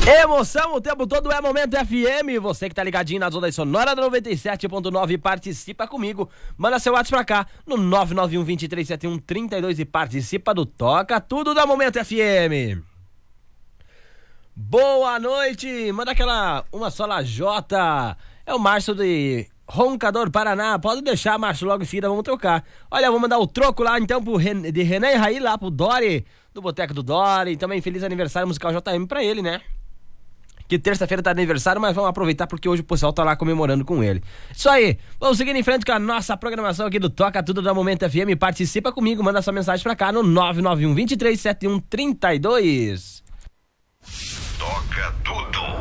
Emoção o tempo todo é Momento FM. Você que tá ligadinho na Zona Sonora da 97.9 participa comigo. Manda seu WhatsApp pra cá no 991-2371-32 e participa do Toca Tudo da Momento FM. Boa noite. Manda uma só lajota. É o Márcio de Roncador, Paraná. Pode deixar, Márcio, logo em seguida vamos trocar. Olha, vou mandar o troco lá então de Renan e Raí lá pro Dori, do Boteco do Dori. Também feliz aniversário musical JM pra ele, né? Que terça-feira tá de aniversário, mas vamos aproveitar porque hoje o pessoal tá lá comemorando com ele. Isso aí, vamos seguir em frente com a nossa programação aqui do Toca Tudo da Momento FM. Participa comigo, manda sua mensagem pra cá no 991-2371-32. Toca Tudo.